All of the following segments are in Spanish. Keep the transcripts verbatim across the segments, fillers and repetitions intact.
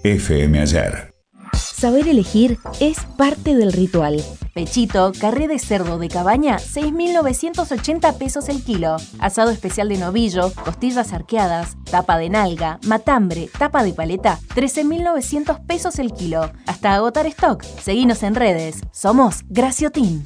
F M Ayer. Saber elegir es parte del ritual. Pechito, carré de cerdo de cabaña, seis mil novecientos ochenta pesos el kilo. Asado especial de novillo, costillas arqueadas, tapa de nalga, matambre, tapa de paleta, trece mil novecientos pesos el kilo. Hasta agotar stock. Seguinos en redes. Somos Graciotín.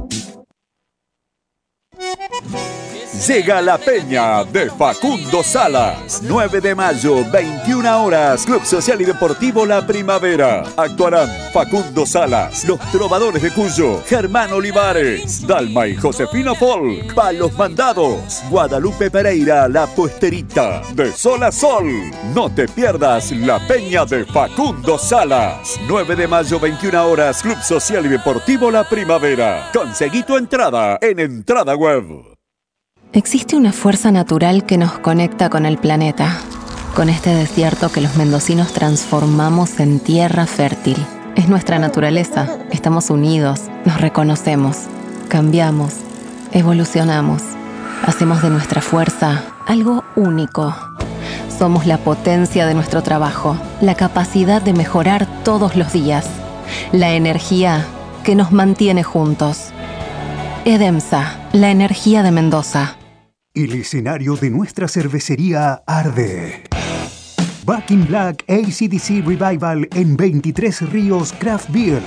Llega la peña de Facundo Salas. nueve de mayo, veintiuna horas. Club Social y Deportivo La Primavera. Actuarán Facundo Salas, Los Trovadores de Cuyo, Germán Olivares, Dalma y Josefina Folk, Palos Mandados, Guadalupe Pereira, La Puesterita. De sol a sol. No te pierdas la peña de Facundo Salas. nueve de mayo, veintiuna horas. Club Social y Deportivo La Primavera. Conseguí tu entrada en Entrada Web. Existe una fuerza natural que nos conecta con el planeta, con este desierto que los mendocinos transformamos en tierra fértil. Es nuestra naturaleza, estamos unidos, nos reconocemos, cambiamos, evolucionamos, hacemos de nuestra fuerza algo único. Somos la potencia de nuestro trabajo, la capacidad de mejorar todos los días, la energía que nos mantiene juntos. Edemsa, la energía de Mendoza. El escenario de nuestra cervecería arde. Back in Black A C D C Revival en veintitrés Ríos Craft Beer.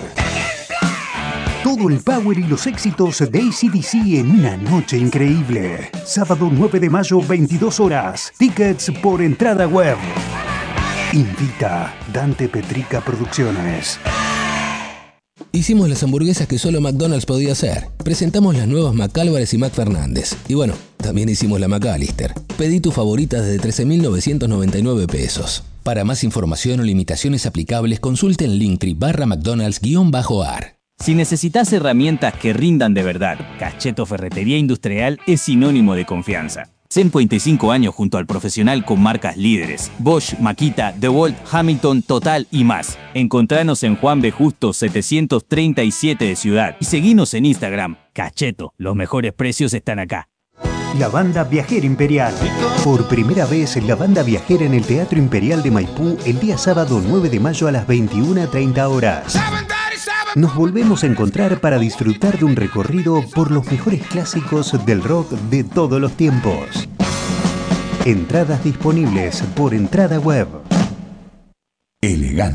Todo el power y los éxitos de A C D C en una noche increíble. Sábado nueve de mayo, veintidós horas. Tickets por Entrada Web. Invita Dante Petrica Producciones. Hicimos las hamburguesas que solo McDonald's podía hacer. Presentamos las nuevas McAlvarez y McFernández. Y bueno, también hicimos la McAllister. Pedí tu favorita desde trece mil novecientos noventa y nueve pesos. Para más información o limitaciones aplicables, consulte en Linktree barra McDonald's-AR. Si necesitas herramientas que rindan de verdad, Cacheto Ferretería Industrial es sinónimo de confianza. cincuenta y cinco años junto al profesional con marcas líderes. Bosch, Makita, DeWalt, Hamilton, Total y más. Encontranos en Juan B. Justo setecientos treinta y siete de Ciudad. Y seguinos en Instagram. Cacheto, los mejores precios están acá. La Banda Viajera Imperial. Por primera vez, la Banda Viajera en el Teatro Imperial de Maipú el día sábado nueve de mayo a las veintiuna treinta horas. Nos volvemos a encontrar para disfrutar de un recorrido por los mejores clásicos del rock de todos los tiempos. Entradas disponibles por Entrada Web. Elegante.